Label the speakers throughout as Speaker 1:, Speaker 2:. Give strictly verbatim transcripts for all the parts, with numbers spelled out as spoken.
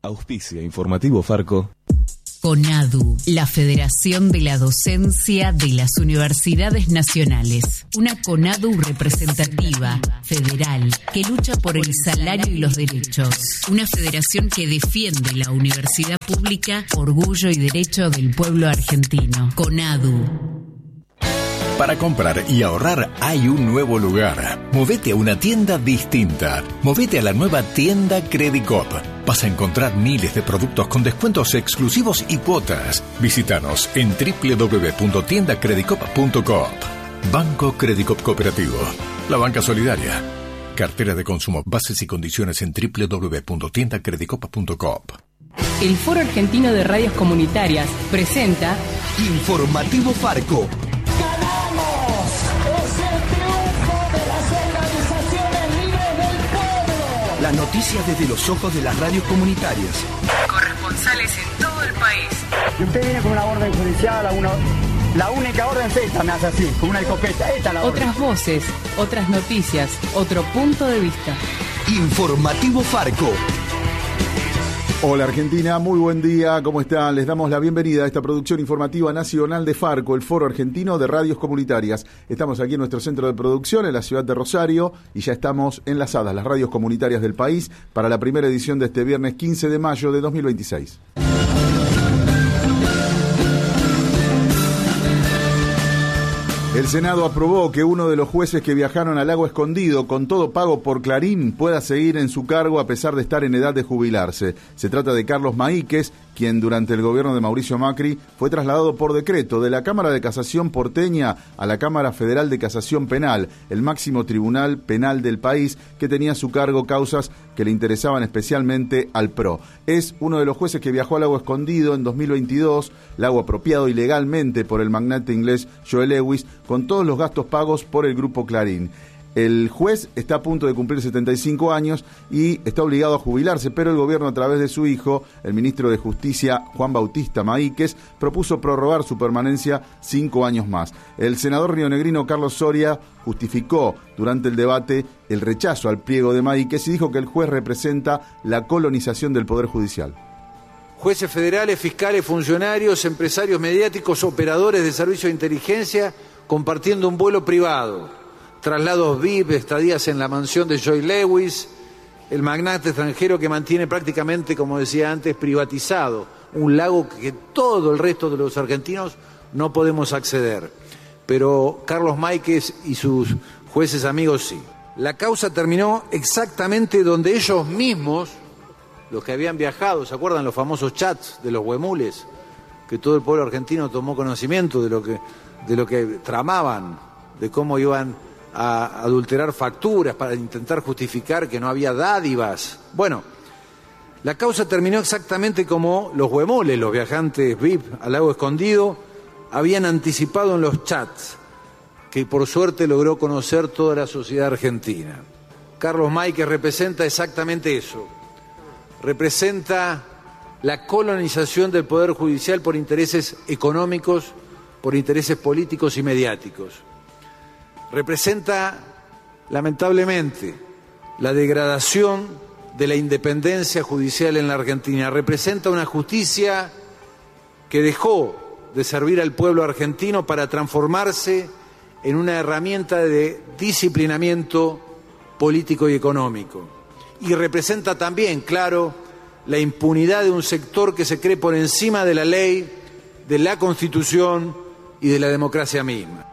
Speaker 1: Auspicia Informativo Farco.
Speaker 2: CONADU, la Federación de la Docencia de las Universidades Nacionales. Una CONADU representativa, federal, que lucha por el salario y los derechos. Una federación que defiende la universidad pública, orgullo y derecho del pueblo argentino. CONADU.
Speaker 3: Para comprar y ahorrar hay un nuevo lugar. Movete a una tienda distinta. Movete a la nueva tienda Credicop. Vas a encontrar miles de productos con descuentos exclusivos y cuotas. Visítanos en doble u doble u doble u punto tienda credicop punto coop. Banco Credicop Cooperativo. La banca solidaria. Cartera de consumo. Bases y condiciones en doble u doble u doble u punto tienda credicop punto coop.
Speaker 4: El Foro Argentino de Radios Comunitarias presenta
Speaker 5: Informativo Farco. Las noticias desde los ojos de las radios comunitarias.
Speaker 4: Corresponsales en todo el país.
Speaker 6: Si usted viene con una orden judicial, una, la única orden es esta, me hace así, con una escopeta. Esta es la orden.
Speaker 4: Otras voces, otras noticias, otro punto de vista.
Speaker 5: Informativo Farco.
Speaker 7: Hola Argentina, muy buen día, ¿cómo están? Les damos la bienvenida a esta producción informativa nacional de Farco, el Foro Argentino de Radios Comunitarias. Estamos aquí en nuestro centro de producción, en la ciudad de Rosario, y ya estamos enlazadas las radios comunitarias del país para la primera edición de este viernes quince de mayo de dos mil veintiséis. El Senado aprobó que uno de los jueces que viajaron al Lago Escondido con todo pago por Clarín pueda seguir en su cargo a pesar de estar en edad de jubilarse. Se trata de Carlos Maíquez, quien durante el gobierno de Mauricio Macri fue trasladado por decreto de la Cámara de Casación porteña a la Cámara Federal de Casación Penal, el máximo tribunal penal del país, que tenía a su cargo causas que le interesaban especialmente al P R O. Es uno de los jueces que viajó al Lago Escondido en dos mil veintidós, lago apropiado ilegalmente por el magnate inglés Joe Lewis, con todos los gastos pagos por el grupo Clarín. El juez está a punto de cumplir setenta y cinco años y está obligado a jubilarse, pero el gobierno, a través de su hijo, el ministro de Justicia, Juan Bautista Maíquez, propuso prorrogar su permanencia cinco años más. El senador rionegrino Carlos Soria justificó durante el debate el rechazo al pliego de Maíquez y dijo que el juez representa la colonización del Poder Judicial.
Speaker 8: Jueces federales, fiscales, funcionarios, empresarios mediáticos, operadores de servicios de inteligencia compartiendo un vuelo privado. Traslados V I P, estadías en la mansión de Joe Lewis, el magnate extranjero que mantiene prácticamente, como decía antes, privatizado un lago que todo el resto de los argentinos no podemos acceder. Pero Carlos Maíquez y sus jueces amigos sí. La causa terminó exactamente donde ellos mismos, los que habían viajado, ¿se acuerdan los famosos chats de los huemules? Que todo el pueblo argentino tomó conocimiento de lo que, de lo que tramaban, de cómo iban a adulterar facturas para intentar justificar que no había dádivas. Bueno, la causa terminó exactamente como los huemules, los viajantes V I P al Lago Escondido, habían anticipado en los chats, que por suerte logró conocer toda la sociedad argentina. Carlos Maíquez representa exactamente eso, representa la colonización del Poder Judicial por intereses económicos, por intereses políticos y mediáticos. Representa, lamentablemente, la degradación de la independencia judicial en la Argentina. Representa una justicia que dejó de servir al pueblo argentino para transformarse en una herramienta de disciplinamiento político y económico. Y representa también, claro, la impunidad de un sector que se cree por encima de la ley, de la Constitución y de la democracia misma.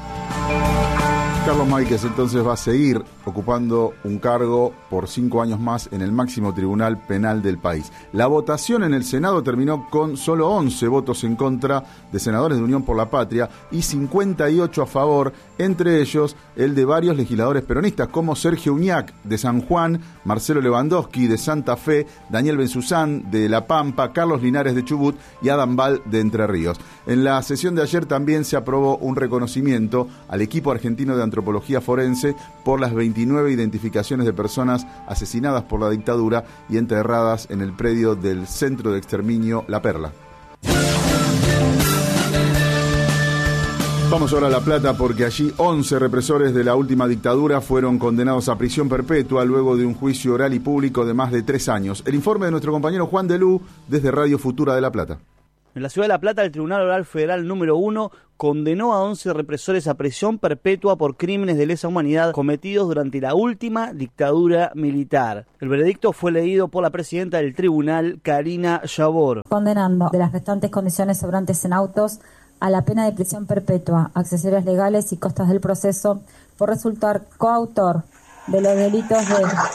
Speaker 7: Carlos Maíquez entonces va a seguir ocupando un cargo por cinco años más en el máximo tribunal penal del país. La votación en el Senado terminó con solo once votos en contra de senadores de Unión por la Patria y cincuenta y ocho a favor, entre ellos el de varios legisladores peronistas como Sergio Uñac de San Juan, Marcelo Lewandowski de Santa Fe, Daniel Benzuzán de La Pampa, Carlos Linares de Chubut y Adam Bal de Entre Ríos. En la sesión de ayer también se aprobó un reconocimiento al equipo argentino de antropología forense por las veintinueve identificaciones de personas asesinadas por la dictadura y enterradas en el predio del Centro de Exterminio La Perla. Vamos ahora a La Plata porque allí once represores de la última dictadura fueron condenados a prisión perpetua luego de un juicio oral y público de más de tres años. El informe de nuestro compañero Juan Delú desde Radio Futura de La Plata.
Speaker 9: En la ciudad de La Plata, el Tribunal Oral Federal número uno condenó a once represores a prisión perpetua por crímenes de lesa humanidad cometidos durante la última dictadura militar. El veredicto fue leído por la presidenta del tribunal, Karina Yabor.
Speaker 10: Condenando de las restantes condiciones sobrantes en autos a la pena de prisión perpetua, accesorios legales y costas del proceso por resultar coautor de los delitos de...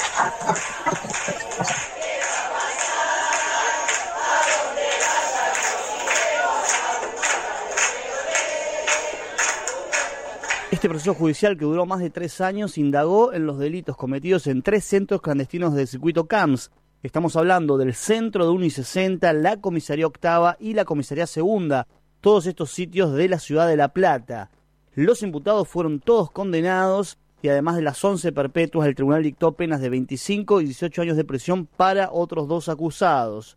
Speaker 9: Este proceso judicial, que duró más de tres años, indagó en los delitos cometidos en tres centros clandestinos del circuito C A M S. Estamos hablando del Centro de uno y sesenta, la Comisaría Octava y la Comisaría Segunda, todos estos sitios de la ciudad de La Plata. Los imputados fueron todos condenados y además de las once perpetuas, el tribunal dictó penas de veinticinco y dieciocho años de prisión para otros dos acusados.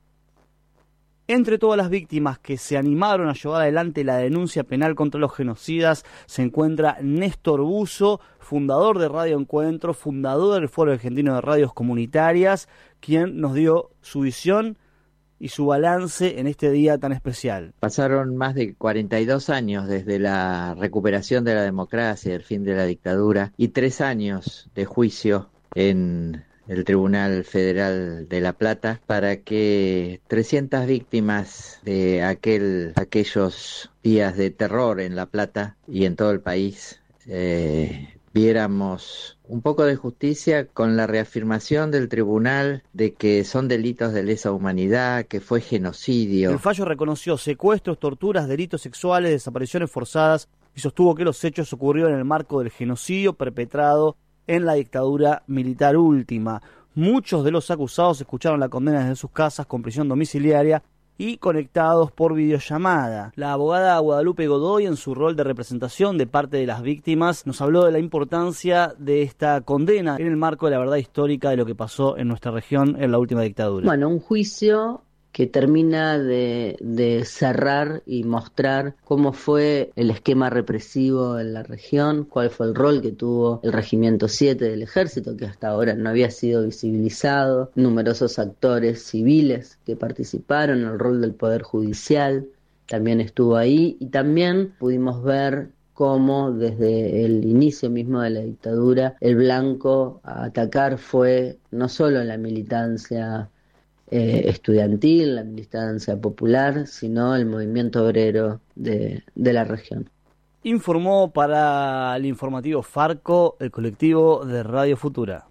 Speaker 9: Entre todas las víctimas que se animaron a llevar adelante la denuncia penal contra los genocidas se encuentra Néstor Buzo, fundador de Radio Encuentro, fundador del Foro Argentino de Radios Comunitarias, quien nos dio su visión y su balance en este día tan especial.
Speaker 11: Pasaron más de cuarenta y dos años desde la recuperación de la democracia, el fin de la dictadura, y tres años de juicio en el Tribunal Federal de La Plata para que trescientas víctimas de aquel, aquellos días de terror en La Plata y en todo el país eh, viéramos un poco de justicia con la reafirmación del tribunal de que son delitos de lesa humanidad, que fue genocidio.
Speaker 9: El fallo reconoció secuestros, torturas, delitos sexuales, desapariciones forzadas y sostuvo que los hechos ocurrieron en el marco del genocidio perpetrado en la dictadura militar última. Muchos de los acusados escucharon la condena desde sus casas con prisión domiciliaria y conectados por videollamada. La abogada Guadalupe Godoy, en su rol de representación de parte de las víctimas, nos habló de la importancia de esta condena en el marco de la verdad histórica de lo que pasó en nuestra región en la última dictadura.
Speaker 12: Bueno, un juicio que termina de, de cerrar y mostrar cómo fue el esquema represivo en la región, cuál fue el rol que tuvo el Regimiento siete del Ejército, que hasta ahora no había sido visibilizado, numerosos actores civiles que participaron, el rol del Poder Judicial también estuvo ahí, y también pudimos ver cómo desde el inicio mismo de la dictadura el blanco a atacar fue no solo la militancia Eh, estudiantil, la militancia popular, sino el movimiento obrero de, de la región.
Speaker 9: Informó para el informativo Farco el colectivo de Radio Futura.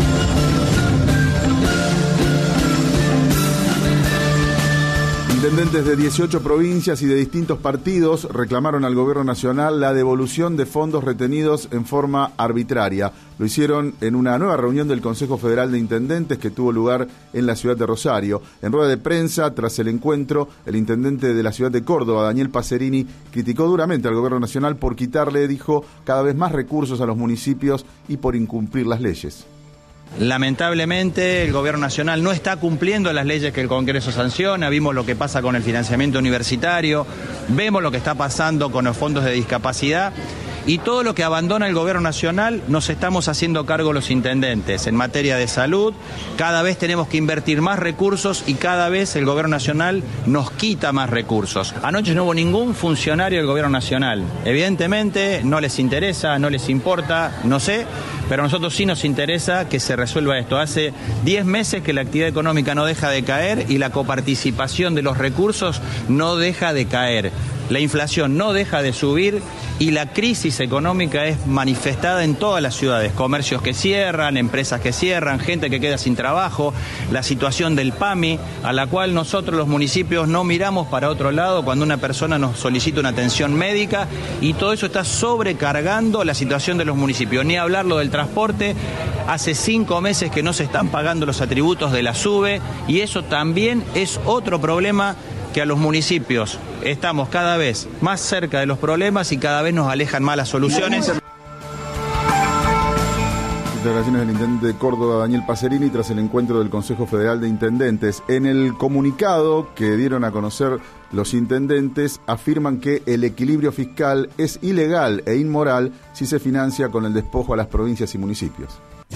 Speaker 7: Intendentes de dieciocho provincias y de distintos partidos reclamaron al gobierno nacional la devolución de fondos retenidos en forma arbitraria. Lo hicieron en una nueva reunión del Consejo Federal de Intendentes que tuvo lugar en la ciudad de Rosario. En rueda de prensa, tras el encuentro, el intendente de la ciudad de Córdoba, Daniel Pacerini, criticó duramente al gobierno nacional por quitarle, dijo, cada vez más recursos a los municipios y por incumplir las leyes.
Speaker 13: Lamentablemente el gobierno nacional no está cumpliendo las leyes que el Congreso sanciona. Vimos lo que pasa con el financiamiento universitario, vemos lo que está pasando con los fondos de discapacidad y todo lo que abandona el gobierno nacional nos estamos haciendo cargo los intendentes. En materia de salud, cada vez tenemos que invertir más recursos y cada vez el gobierno nacional nos quita más recursos. Anoche no hubo ningún funcionario del gobierno nacional. Evidentemente no les interesa, no les importa, no sé, pero a nosotros sí nos interesa que se resuelva esto. Hace diez meses que la actividad económica no deja de caer y la coparticipación de los recursos no deja de caer. La inflación no deja de subir y la crisis económica es manifestada en todas las ciudades. Comercios que cierran, empresas que cierran, gente que queda sin trabajo, la situación del PAMI, a la cual nosotros los municipios no miramos para otro lado cuando una persona nos solicita una atención médica, y todo eso está sobrecargando la situación de los municipios. Ni hablarlo del transporte, hace cinco meses que no se están pagando los atributos de la SUBE y eso también es otro problema que a los municipios estamos cada vez más cerca de los problemas y cada vez nos alejan más las soluciones.
Speaker 7: Declaraciones del intendente de Córdoba, Daniel Pacerini, tras el encuentro del Consejo Federal de Intendentes. En el comunicado que dieron a conocer los intendentes, afirman que el equilibrio fiscal es ilegal e inmoral si se financia con el despojo a las provincias y municipios.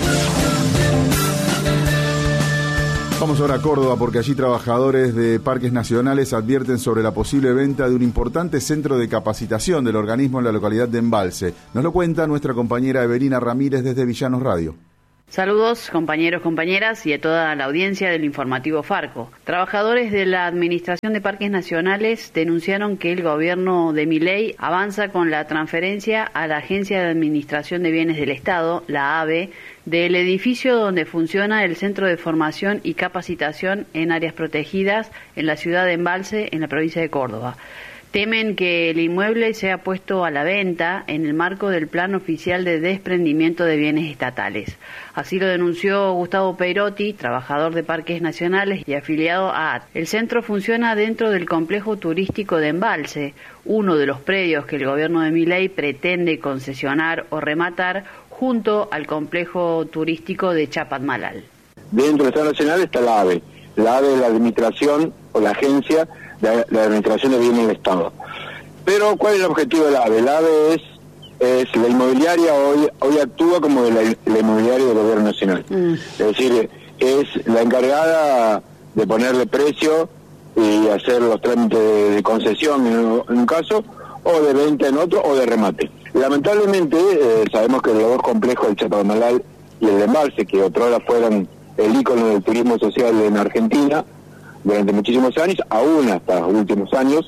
Speaker 7: Vamos ahora a Córdoba, porque allí trabajadores de parques nacionales advierten sobre la posible venta de un importante centro de capacitación del organismo en la localidad de Embalse. Nos lo cuenta nuestra compañera Evelina Ramírez desde Villanos Radio.
Speaker 14: Saludos, compañeros, compañeras y a toda la audiencia del informativo Farco. Trabajadores de la Administración de Parques Nacionales denunciaron que el gobierno de Milei avanza con la transferencia a la Agencia de Administración de Bienes del Estado, la A B E, del edificio donde funciona el Centro de Formación y Capacitación en Áreas Protegidas en la ciudad de Embalse, en la provincia de Córdoba. Temen que el inmueble sea puesto a la venta en el marco del Plan Oficial de Desprendimiento de Bienes Estatales. Así lo denunció Gustavo Perotti, trabajador de Parques Nacionales y afiliado a A T. El centro funciona dentro del complejo turístico de Embalse, uno de los predios que el gobierno de Milei pretende concesionar o rematar junto al complejo turístico de Chapadmalal.
Speaker 15: Dentro del Estado Nacional está la A B E. La A B E es la administración o la agencia de la administración de bienes del Estado. Pero ¿cuál es el objetivo de la A B E? La A B E es, es la inmobiliaria, hoy hoy actúa como de la, la inmobiliaria del gobierno nacional. Mm. Es decir, es la encargada de ponerle precio y hacer los trámites de, de concesión en un, en un caso, o de venta en otro, o de remate. Lamentablemente, eh, sabemos que los dos complejos, el Chapadmalal y el de Embalse, que otrora fueron el ícono del turismo social en Argentina, durante muchísimos años, aún hasta los últimos años,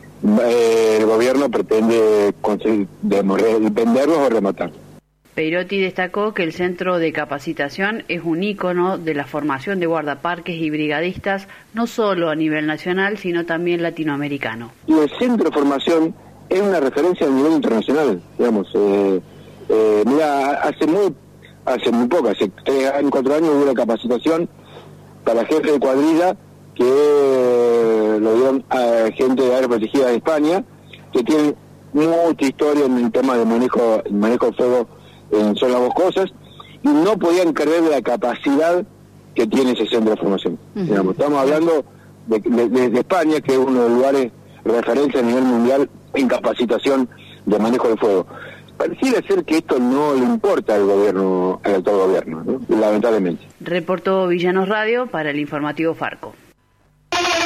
Speaker 15: eh, el gobierno pretende venderlos o rematar.
Speaker 14: Perotti destacó que el centro de capacitación es un ícono de la formación de guardaparques y brigadistas, no solo a nivel nacional, sino también latinoamericano.
Speaker 15: Y el centro de formación es una referencia a nivel internacional, digamos. Eh, eh, mira, hace muy, hace muy poco, hace tres años, cuatro años hubo una capacitación para jefe de cuadrilla que lo dieron a gente de área protegida de España, que tienen mucha historia en el tema de manejo, manejo de fuego en zonas boscosas, y no podían creer la capacidad que tiene ese centro de formación. Uh-huh. Digamos, estamos hablando de, de, de, de España, que es uno de los lugares de referencia a nivel mundial en capacitación de manejo de fuego. Pareciera ser que esto no le importa al gobierno, al actual gobierno, ¿no? Lamentablemente.
Speaker 14: Reportó Villanos Radio para el informativo Farco.